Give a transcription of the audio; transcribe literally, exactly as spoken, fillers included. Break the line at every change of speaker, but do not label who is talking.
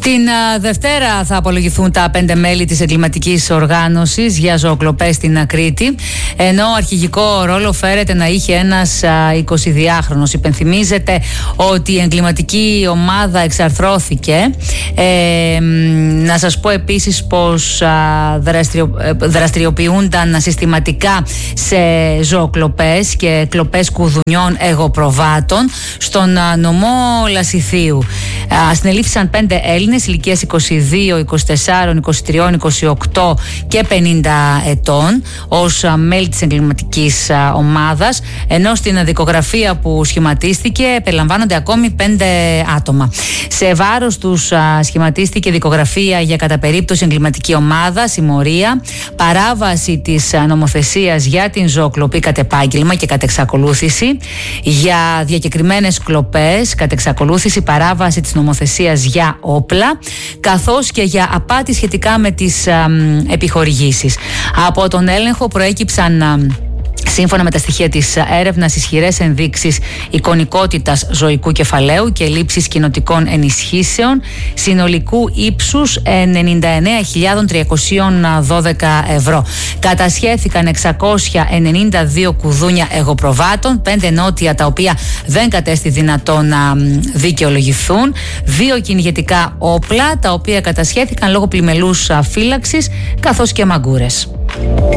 Την α, Δευτέρα θα απολογηθούν τα πέντε μέλη της εγκληματικής οργάνωσης για ζωοκλοπές στην Κρήτη, ενώ αρχηγικό ρόλο φέρεται να είχε ένας α, εικοσιδυάχρονος. Υπενθυμίζεται ότι η εγκληματική ομάδα εξαρθρώθηκε. Ε, να σας πω επίσης πως α, δραστηριο, δραστηριοποιούνταν συστηματικά σε ζωοκλοπές και κλοπές κουδουνιών εγωπροβάτων στον α, νομό Λασιθίου. Α, συνελήφθησαν πέντε Έλληνες ηλικίας είκοσι δύο, είκοσι τέσσερα, είκοσι τρία, είκοσι οκτώ και πενήντα ετών ως μέλη της εγκληματικής ομάδας, ενώ στην δικογραφία που σχηματίστηκε περιλαμβάνονται ακόμη πέντε άτομα. Σε βάρος τους σχηματίστηκε δικογραφία για κατά περίπτωση εγκληματική ομάδα, συμμορία, παράβαση της νομοθεσίας για την ζωοκλοπή κατ' επάγγελμα και κατ' εξακολούθηση, για διακεκριμένες κλοπές κατ' εξακολούθηση, παράβαση της νομοθεσίας για όπλα, καθώς και για απάτη σχετικά με τις α, επιχορηγήσεις. Από τον έλεγχο προέκυψαν α, σύμφωνα με τα στοιχεία της έρευνας, ισχυρές ενδείξεις εικονικότητας ζωικού κεφαλαίου και λήψης κοινοτικών ενισχύσεων συνολικού ύψους ενενήντα εννέα χιλιάδες τριακόσια δώδεκα ευρώ. Κατασχέθηκαν εξακόσια ενενήντα δύο κουδούνια εγωπροβάτων, πέντε νότια τα οποία δεν κατέστη δυνατόν να δικαιολογηθούν, δύο κυνηγετικά όπλα τα οποία κατασχέθηκαν λόγω πλημελούς φύλαξης, καθώς και μαγκούρες.